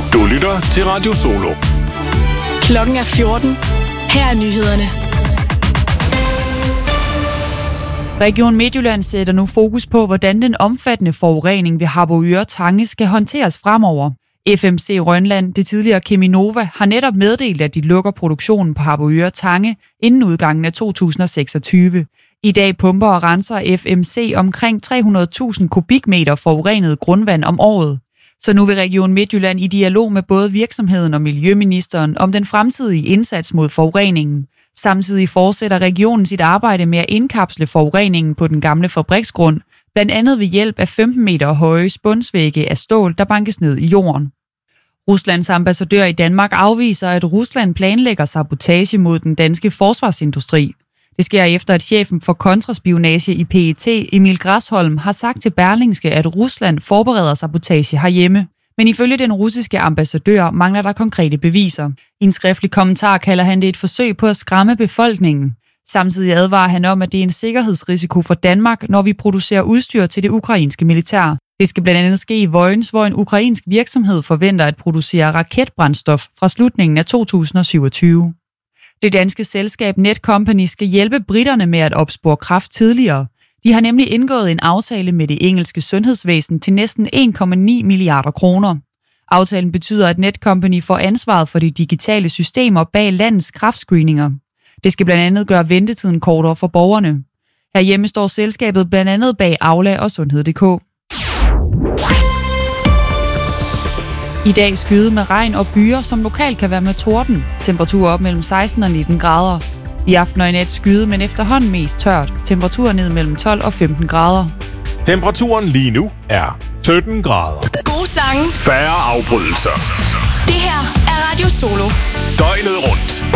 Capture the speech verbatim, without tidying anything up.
Du lytter til Radio Solo. Klokken er fjorten. Her er nyhederne. Region Midtjylland sætter nu fokus på, hvordan den omfattende forurening ved Harboøre Tange skal håndteres fremover. F M C Rønland, det tidligere Cheminova, har netop meddelt, at de lukker produktionen på Harboøre Tange inden udgangen af to tusind og seksogtyve. I dag pumper og renser F M C omkring tre hundrede tusind kubikmeter forurenet grundvand om året. Så nu vil Region Midtjylland i dialog med både virksomheden og miljøministeren om den fremtidige indsats mod forureningen. Samtidig fortsætter regionen sit arbejde med at indkapsle forureningen på den gamle fabriksgrund, blandt andet ved hjælp af femten meter høje spundsvægge af stål, der bankes ned i jorden. Ruslands ambassadør i Danmark afviser, at Rusland planlægger sabotage mod den danske forsvarsindustri. Det sker efter, at chefen for kontraspionage i P E T, Emil Græsholm, har sagt til Berlingske, at Rusland forbereder sabotage herhjemme. Men ifølge den russiske ambassadør mangler der konkrete beviser. I en skriftlig kommentar kalder han det et forsøg på at skræmme befolkningen. Samtidig advarer han om, at det er en sikkerhedsrisiko for Danmark, når vi producerer udstyr til det ukrainske militær. Det skal blandt andet ske i Vojens, hvor en ukrainsk virksomhed forventer at producere raketbrændstof fra slutningen af to tusind og syvogtyve. Det danske selskab Netcompany skal hjælpe briterne med at opspore kræft tidligere. De har nemlig indgået en aftale med det engelske sundhedsvæsen til næsten en komma ni milliarder kroner. Aftalen betyder, at Netcompany får ansvaret for de digitale systemer bag landets kræftscreeninger. Det skal blandt andet gøre ventetiden kortere for borgerne. Herhjemme står selskabet blandt andet bag Aula og Sundhed punktum d k. I dag skyde med regn og byer, som lokalt kan være med torden. Temperaturer op mellem seksten og nitten grader. I aften og i nat skyde, men efterhånden mest tørt. Temperaturer ned mellem tolv og femten grader. Temperaturen lige nu er sytten grader. Gode sange. Færre afbrydelser. Det her er Radio Solo. Døgnet rundt